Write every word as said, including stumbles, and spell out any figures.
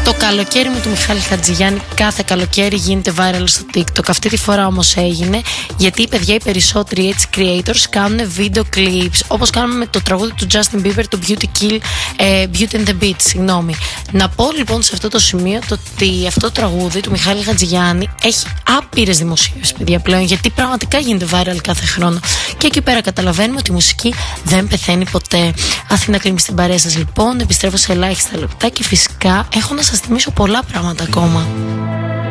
Το καλοκαίρι με του Μιχάλη Χατζηγιάννη κάθε καλοκαίρι γίνεται viral στο TikTok. Αυτή τη φορά όμως έγινε γιατί οι παιδιά, οι περισσότεροι έτσι creators, κάνουν video clips, όπως κάνουμε με το τραγούδι του Justin Bieber, το Beauty Kill, ε, Beauty and the Beat, συγγνώμη. Να πω λοιπόν σε αυτό το σημείο το ότι αυτό το τραγούδι του Μιχάλη Χατζηγιάννη έχει άπειρες δημοσίευσεις, παιδιά, πλέον, γιατί πραγματικά γίνεται viral κάθε χρόνο. Και εκεί πέρα καταλαβαίνουμε ότι η μουσική δεν πεθαίνει ποτέ. Αθήνα κλείνει στην παρέα σας λοιπόν. Επιστρέφω σε ελάχιστα λεπτά και φυσικά έχω να σας θυμίσω πολλά πράγματα ακόμα.